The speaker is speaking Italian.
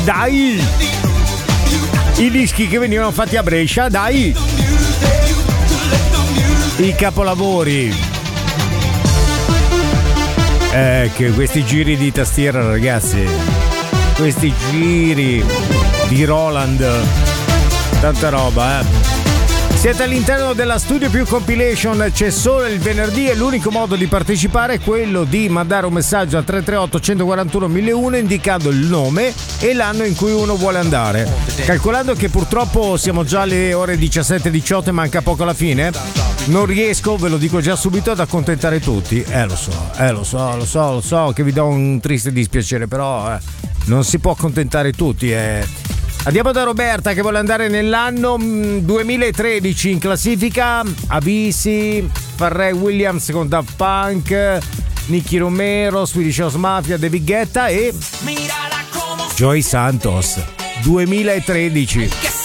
Dai! I dischi che venivano fatti a Brescia, dai! I capolavori. Che questi giri di tastiera, ragazzi. Questi giri di Roland. Tanta roba, Siete all'interno della Studio Più Compilation, c'è solo il venerdì e l'unico modo di partecipare è quello di mandare un messaggio al 338 141 1001 indicando il nome e l'anno in cui uno vuole andare. Calcolando che purtroppo siamo già alle ore 17:18 e manca poco alla fine, non riesco, ve lo dico già subito, ad accontentare tutti. Lo so che vi do un triste dispiacere, però non si può accontentare tutti. Andiamo da Roberta che vuole andare nell'anno 2013 in classifica. Avisi, Pharrell Williams con Daft Punk, Nicky Romero, Swedish House Mafia, David Guetta e Joey Santos 2013.